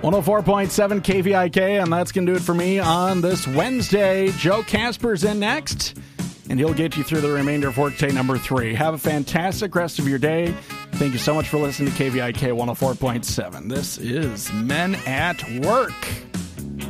104.7 KVIK, and that's going to do it for me on this Wednesday. Joe Casper's in next, and he'll get you through the remainder of workday number 3. Have a fantastic rest of your day. Thank you so much for listening to KVIK 104.7. This is Men at Work.